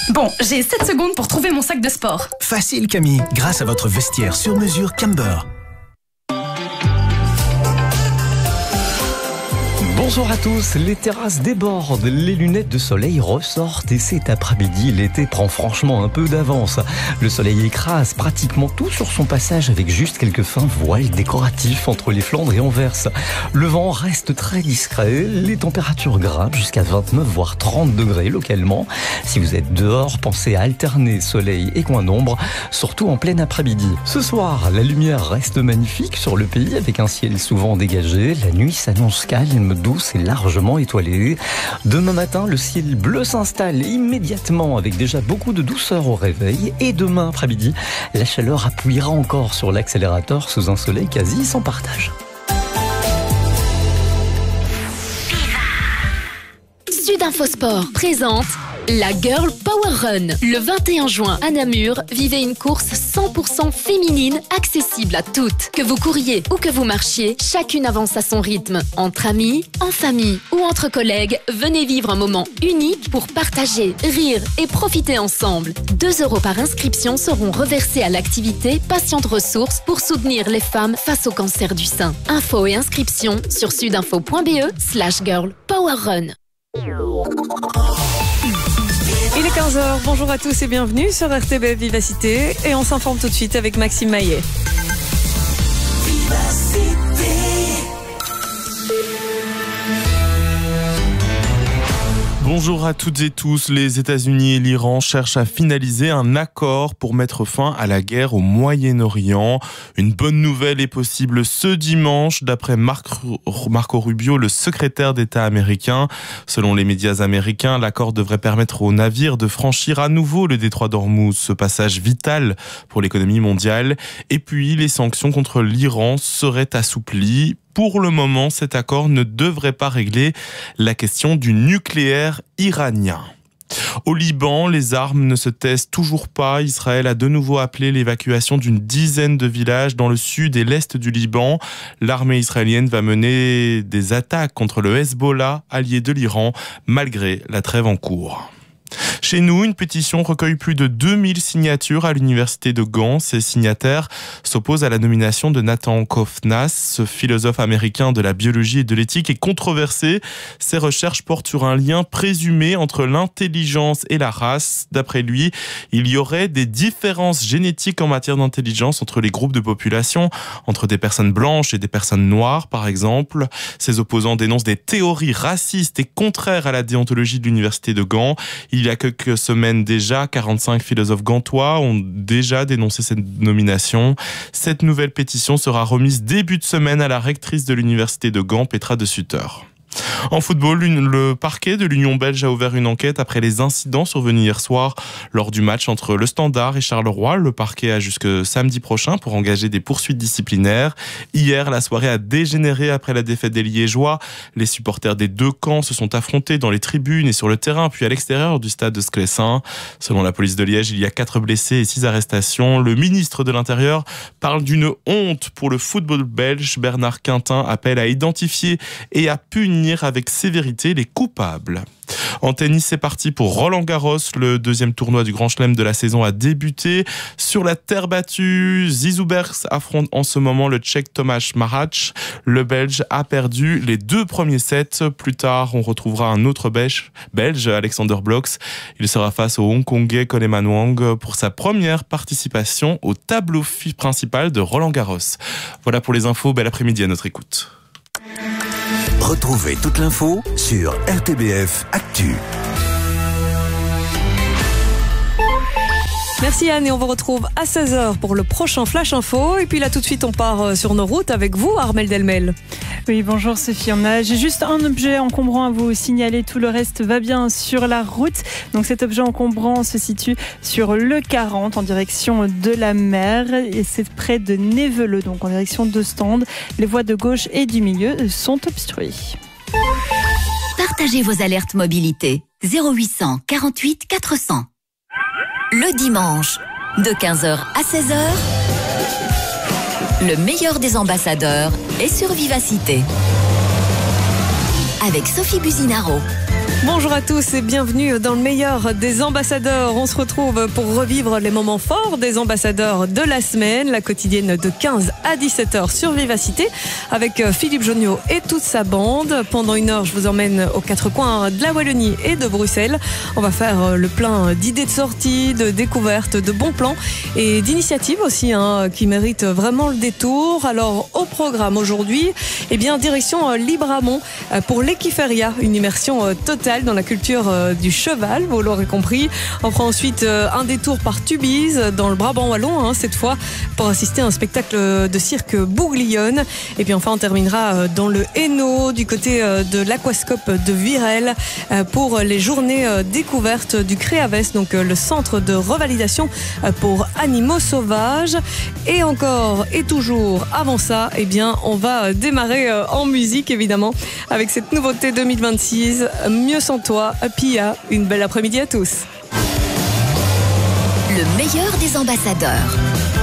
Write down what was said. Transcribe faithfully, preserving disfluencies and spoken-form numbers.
Bon, j'ai sept secondes pour trouver mon sac de sport. Facile Camille, grâce à votre vestiaire sur mesure Camber. Bonjour à tous, les terrasses débordent, les lunettes de soleil ressortent et cet après-midi, l'été prend franchement un peu d'avance. Le soleil écrase pratiquement tout sur son passage avec juste quelques fins voiles décoratifs entre les Flandres et Anvers. Le vent reste très discret, les températures grimpent jusqu'à vingt-neuf voire trente degrés localement. Si vous êtes dehors, pensez à alterner soleil et coin d'ombre, surtout en plein après-midi. Ce soir, la lumière reste magnifique sur le pays avec un ciel souvent dégagé. La nuit s'annonce calme, douce et largement étoilé. Demain matin, le ciel bleu s'installe immédiatement avec déjà beaucoup de douceur au réveil. Et demain après-midi, la chaleur appuiera encore sur l'accélérateur sous un soleil quasi sans partage. Sud Info Sport présente la Girl Power Run. Le vingt et un juin à Namur, vivez une course cent pour cent féminine accessible à toutes. Que vous couriez ou que vous marchiez, chacune avance à son rythme. Entre amis, en famille ou entre collègues, venez vivre un moment unique pour partager, rire et profiter ensemble. deux euros par inscription seront reversés à l'activité Patientes Ressources pour soutenir les femmes face au cancer du sein. Infos et inscriptions sur sudinfo.be slash girl power run. Il est quinze heures, bonjour à tous et bienvenue sur R T B F Vivacité et on s'informe tout de suite avec Maxime Maillet. Bonjour à toutes et tous. Les États-Unis et l'Iran cherchent à finaliser un accord pour mettre fin à la guerre au Moyen-Orient. Une bonne nouvelle est possible ce dimanche, d'après Marco Rubio, le secrétaire d'État américain. Selon les médias américains, l'accord devrait permettre aux navires de franchir à nouveau le détroit d'Ormuz, ce passage vital pour l'économie mondiale. Et puis, les sanctions contre l'Iran seraient assouplies. Pour le moment, cet accord ne devrait pas régler la question du nucléaire iranien. Au Liban, les armes ne se taisent toujours pas. Israël a de nouveau appelé l'évacuation d'une dizaine de villages dans le sud et l'est du Liban. L'armée israélienne va mener des attaques contre le Hezbollah, allié de l'Iran, malgré la trêve en cours. Chez nous, une pétition recueille plus de deux mille signatures à l'université de Gand. Ces signataires s'opposent à la nomination de Nathan Kovnas, ce philosophe américain de la biologie et de l'éthique est controversé. Ses recherches portent sur un lien présumé entre l'intelligence et la race. D'après lui, il y aurait des différences génétiques en matière d'intelligence entre les groupes de population, entre des personnes blanches et des personnes noires, par exemple. Ses opposants dénoncent des théories racistes et contraires à la déontologie de l'université de Gand. Il y a quelques semaines déjà, quarante-cinq philosophes gantois ont déjà dénoncé cette nomination. Cette nouvelle pétition sera remise début de semaine à la rectrice de l'université de Gand, Petra de Sutter. En football, le parquet de l'Union belge a ouvert une enquête après les incidents survenus hier soir lors du match entre le Standard et Charleroi. Le parquet a jusque samedi prochain pour engager des poursuites disciplinaires. Hier, la soirée a dégénéré après la défaite des Liégeois. Les supporters des deux camps se sont affrontés dans les tribunes et sur le terrain, puis à l'extérieur du stade de Sclessin. Selon la police de Liège, il y a quatre blessés et six arrestations. Le ministre de l'Intérieur parle d'une honte pour le football belge. Bernard Quintin appelle à identifier et à punir avec sévérité les coupables. En tennis, c'est parti pour Roland Garros. Le deuxième tournoi du Grand Chelem de la saison a débuté. Sur la terre battue, Zizou Bergs affronte en ce moment le Tchèque Tomáš Machač. Le Belge a perdu les deux premiers sets. Plus tard, on retrouvera un autre Belge, Belge Alexander Blocks. Il sera face au Hongkongais Coleman Wang pour sa première participation au tableau principal de Roland Garros. Voilà pour les infos. Bel après-midi à notre écoute. Retrouvez toute l'info sur R T B F Actu. Merci Anne et on vous retrouve à seize heures pour le prochain Flash Info. Et puis là tout de suite on part sur nos routes avec vous Armelle Delmel. Oui bonjour Sophie, on a, j'ai juste un objet encombrant à vous signaler, tout le reste va bien sur la route. Donc cet objet encombrant se situe sur le quarante en direction de la mer et c'est près de Néveleux, donc en direction d'Ostende. Les voies de gauche et du milieu sont obstruées. Partagez vos alertes mobilité zéro huit cent quarante-huit quatre cents. Le dimanche, de quinze heures à seize heures, le meilleur des ambassadeurs est sur Vivacité. Avec Sophie Businaro. Bonjour à tous et bienvenue dans le meilleur des ambassadeurs. On se retrouve pour revivre les moments forts des ambassadeurs de la semaine, la quotidienne de quinze à dix-sept heures sur Vivacité avec Philippe Jonniot et toute sa bande. Pendant une heure, je vous emmène aux quatre coins de la Wallonie et de Bruxelles. On va faire le plein d'idées de sortie, de découvertes, de bons plans et d'initiatives aussi hein, qui méritent vraiment le détour. Alors au programme aujourd'hui, eh bien direction Libramont pour l'Equiferia, une immersion totale dans la culture du cheval, vous l'aurez compris. On fera ensuite un détour par Tubize dans le Brabant wallon, hein, cette fois pour assister à un spectacle de cirque Bouglione. Et puis enfin on terminera dans le Hainaut du côté de l'Aquascope de Virel pour les journées découvertes du Créaves, donc le centre de revalidation pour animaux sauvages. Et encore et toujours avant ça, eh bien on va démarrer en musique évidemment avec cette nouveauté deux mille vingt-six, Mieux sans toi, Pia. Une belle après-midi à tous. Le meilleur des ambassadeurs.